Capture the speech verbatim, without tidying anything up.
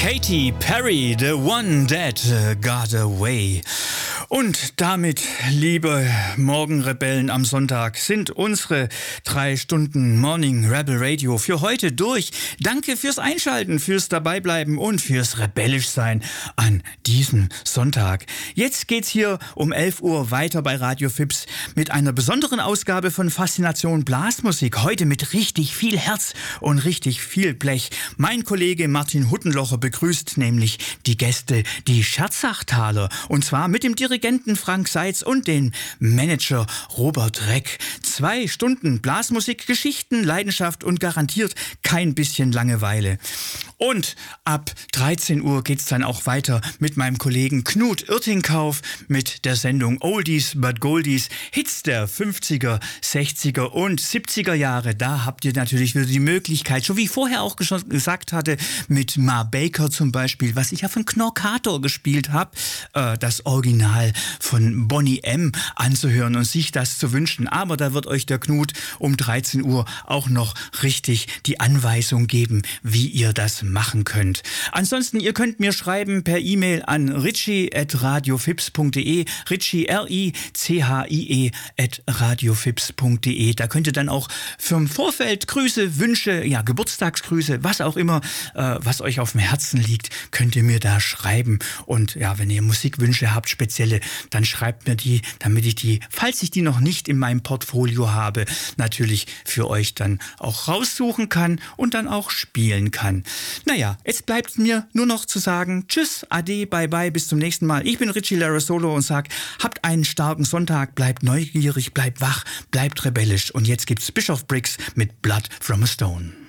Katy Perry, The One That Got Away. Und damit, liebe Morgenrebellen am Sonntag, sind unsere drei Stunden Morning Rebel Radio für heute durch. Danke fürs Einschalten, fürs Dabeibleiben und fürs rebellisch sein an diesem Sonntag. Jetzt geht's hier um elf Uhr weiter bei Radio Fips mit einer besonderen Ausgabe von Faszination Blasmusik. Heute mit richtig viel Herz und richtig viel Blech. Mein Kollege Martin Huttenlocher begrüßt nämlich die Gäste, die Scherzachtaler, und zwar mit dem Dirigenten Frank Seitz und den Manager Robert Reck. Zwei Stunden Blasmusik, Geschichten, Leidenschaft und garantiert kein bisschen Langeweile. Und ab dreizehn Uhr geht's dann auch weiter mit meinem Kollegen Knut Irtingkauf mit der Sendung Oldies but Goldies, Hits der fünfziger, sechziger und siebziger Jahre. Da habt ihr natürlich wieder die Möglichkeit, so wie ich vorher auch schon gesagt hatte, mit Ma Baker zum Beispiel, was ich ja von Knorkator gespielt habe, äh, das Original von Boney M. anzuhören und sich das zu wünschen. Aber da wird euch der Knut um dreizehn Uhr auch noch richtig die Anweisung geben, wie ihr das machen könnt. Ansonsten, ihr könnt mir schreiben per E-Mail an ritchie at radiofips punkt de, Ritchie, R I C H I E at radiofips punkt de. Da könnt ihr dann auch vom Vorfeld Grüße, Wünsche, ja, Geburtstagsgrüße, was auch immer, äh, was euch auf dem Herzen liegt, könnt ihr mir da schreiben. Und ja, wenn ihr Musikwünsche habt, spezielle, dann schreibt mir die, damit ich die, falls ich die noch nicht in meinem Portfolio habe, natürlich für euch dann auch raussuchen kann und dann auch spielen kann. Naja, jetzt bleibt mir nur noch zu sagen, tschüss, ade, bye bye, bis zum nächsten Mal. Ich bin Ritchie Larasolo und sag, habt einen starken Sonntag, bleibt neugierig, bleibt wach, bleibt rebellisch. Und jetzt gibt's Bishop Briggs mit Blood from a Stone.